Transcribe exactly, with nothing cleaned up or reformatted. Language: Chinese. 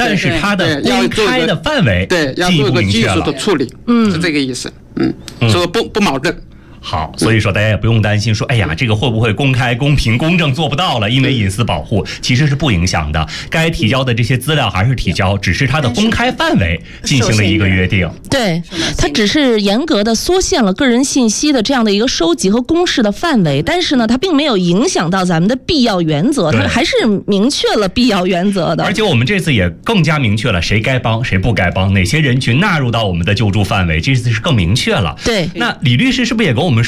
但是它的公开的范围对，要做个技术的处理，嗯，是这个意思，嗯，所以不不矛盾。 好，所以说大家也不用担心说，哎呀，这个会不会公开、公平、公正做不到了？因为隐私保护其实是不影响的，该提交的这些资料还是提交，只是它的公开范围进行了一个约定。 对，它只是严格的缩限了个人信息的这样的一个收集和公示的范围，但是呢，它并没有影响到咱们的必要原则，它还是明确了必要原则的。 而且我们这次也更加明确了谁该帮，谁不该帮，哪些人群纳入到我们的救助范围，这次是更明确了。 对， 那李律师是不是也给我们